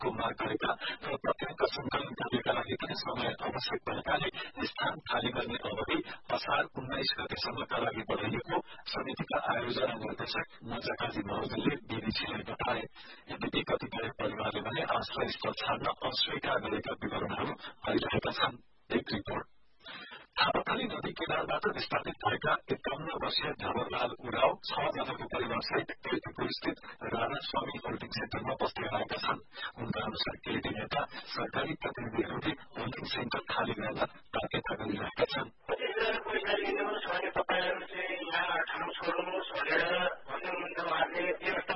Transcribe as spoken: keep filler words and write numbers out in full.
विस्तारको माग गरेका र तथ्याङ्क संकलन कार्यका लागि पनि समय आवश्यक भएकाले स्थान खाली गर्ने अवधि असार उन्नाइस गतेसम्मका लागि बढ़ाइएको समितिका आयोजना निर्देशक मजाकाजी महर्जनले बीबीसीलाई बताए। यद्यपि कतिपय परिवारले भने आश्रय स्थल छाड्न अस्वीकार गरेका विवरणहरू आइरहेका छन्। एक रिपोर्ट थापाथली नदी किनारबाट विस्थापित भएका एकाउन्न वर्षीय धवरलाल उराव छ जनाको परिवारसहित कीर्तिपुर स्थित राणा स्वामी होल्डिङ सेन्टरमा बस्दै आएका छन्। उनका अनुसार केही दिनका सरकारी प्रतिनिधिहरूले होल्डिङ सेन्टर खाली गर्न ताकेता गरिरहेका छन्। पैसा लिनुहोस् भने तपाईहरु चाहिँ यहाँ ठाउँ छोड्नुहोस् भनेर भन्नुहुन्छ उहाँहरूले त्यो